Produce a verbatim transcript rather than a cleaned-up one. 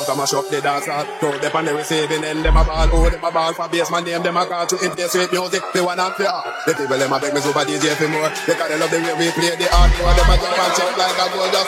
a mash up the dance hall. Crowd them on the receiving end, them a ball. Oh, them a ball for bass, man name them a call to in play sweet music. They want and play hard. The people them a beg me super D J for more. Because they love the way we play the hard. Them a jump and shout like a gold just